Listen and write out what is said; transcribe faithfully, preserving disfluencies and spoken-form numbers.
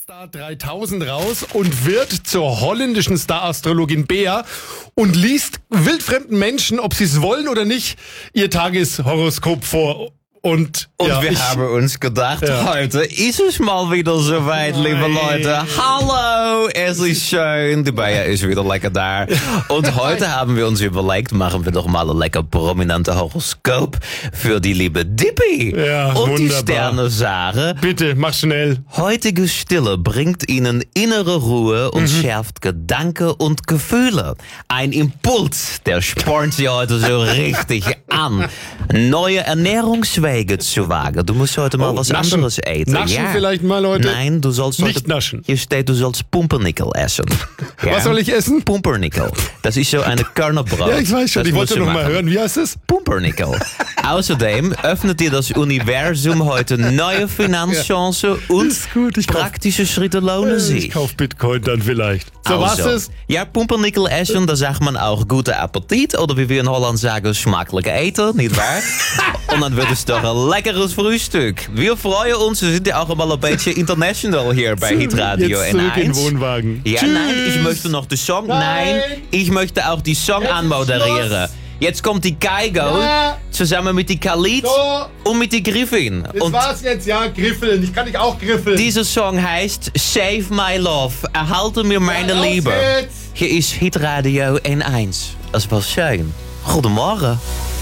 Star dreitausend raus und wird zur holländischen Star-Astrologin Bea und liest wildfremden Menschen, ob sie es wollen oder nicht, ihr Tageshoroskop vor. Und, Und ja, wir ich, haben uns gedacht, ja. heute ist es mal wieder soweit, liebe Leute. Hallo, es ist schön, die Bea ist wieder lecker da. Und heute haben wir uns überlegt, machen wir doch mal ein lecker prominente Horoskop für die liebe Dippy. Ja, Und wunderbar. die Sterne sagen, bitte, mach schnell. heutige Stille bringt Ihnen innere Ruhe und Mhm. schärft Gedanken und Gefühle. Ein Impuls, der spornt Sie heute so richtig an. Neue Ernährungswege zu wagen. Du musst heute mal Oh, was naschen. anderes eten. Naschen ja. vielleicht mal, Leute? Nein, du sollst Nicht heute... naschen. Hier steht, du sollst Pumpernickel essen. Ja? Was soll ich essen? Pumpernickel. Das ist so eine Körnerbrot. Ja, ich weiß schon, Das ich musst wollte du noch mal machen. hören. Wie heißt es? Pumpernickel. Außerdem öffnet dir das Universum heute neue Finanzchancen und Ist gut, ich kauf- praktische Schritte lohnen sich. Ich kauf Bitcoin dann vielleicht. So, was Also, ist? ja, Pumpernickel essen, da sagt man auch gute Appetit. Oder wie wir in Holland sagen, smakelijk eten, nicht wahr? Und dann wird es doch ein leckeres Frühstück. Wir freuen uns, wir sind ja auch immer ein bisschen international hier bei Hitradio Jetzt zurück in den N eins. Wohnwagen. Ja, Tschüss. nein, ich möchte noch den Song, nein, Nein. ich möchte auch die Song Jetzt ist anmoderieren. Schluss. Jetzt kommt die Kaigo Ja. zusammen mit die Khalid So. und mit die Griffin. Das Und war's jetzt, ja, griffeln. Ich kann dich auch griffeln. dieser Song heißt Save My Love, erhalte mir meine Ja, los Liebe. geht's. Hier ist Hitradio N eins. Das was schön. Goedemorgen.